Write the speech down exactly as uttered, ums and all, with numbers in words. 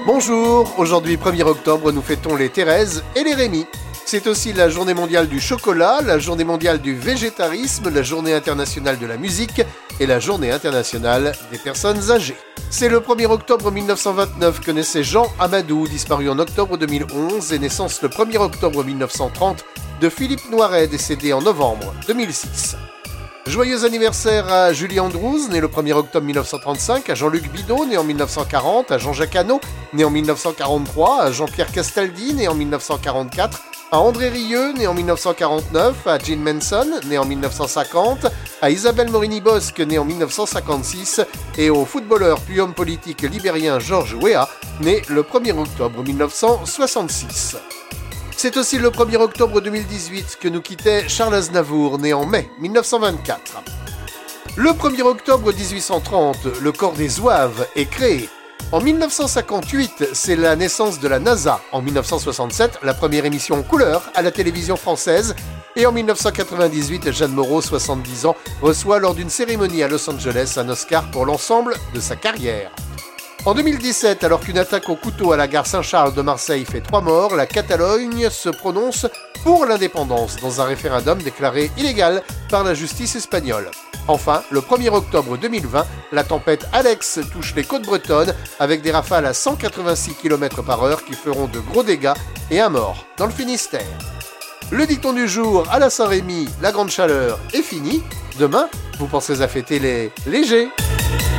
Bonjour, aujourd'hui premier octobre, nous fêtons les Thérèse et les Rémi. C'est aussi la journée mondiale du chocolat, la journée mondiale du végétarisme, la journée internationale de la musique et la journée internationale des personnes âgées. C'est le premier octobre mille neuf cent vingt-neuf que naissait Jean Amadou, disparu en octobre deux mille onze, et naissance le premier octobre mille neuf cent trente de Philippe Noiret, décédé en novembre deux mille six. Joyeux anniversaire à Julie Andrews, né le premier octobre mille neuf cent trente-cinq, à Jean-Luc Bidot, né en mille neuf cent quarante, à Jean-Jacques Hano, né en mille neuf cent quarante-trois, à Jean-Pierre Castaldi, né en mille neuf cent quarante-quatre, à André Rieu, né en mille neuf cent quarante-neuf, à Gene Manson, né en mille neuf cent cinquante, à Isabelle Morini-Bosque, né en mille neuf cent cinquante-six, et au footballeur puis homme politique libérien Georges Weah, né le premier octobre mille neuf cent soixante-six. C'est aussi le premier octobre deux mille dix-huit que nous quittait Charles Aznavour, né en mai mille neuf cent vingt-quatre. Le premier octobre dix-huit cent trente, le corps des Zouaves est créé. En mille neuf cent cinquante-huit, c'est la naissance de la NASA. En mille neuf cent soixante-sept, la première émission en couleur à la télévision française. Et en mille neuf cent quatre-vingt-dix-huit, Jeanne Moreau, soixante-dix ans, reçoit lors d'une cérémonie à Los Angeles un Oscar pour l'ensemble de sa carrière. En deux mille dix-sept, alors qu'une attaque au couteau à la gare Saint-Charles de Marseille fait trois morts, la Catalogne se prononce pour l'indépendance dans un référendum déclaré illégal par la justice espagnole. Enfin, le premier octobre deux mille vingt, la tempête Alex touche les côtes bretonnes avec des rafales à cent quatre-vingt-six kilomètres par heure qui feront de gros dégâts et un mort dans le Finistère. Le dicton du jour à la Saint-Rémy, la grande chaleur est finie. Demain, vous penserez à fêter les légers.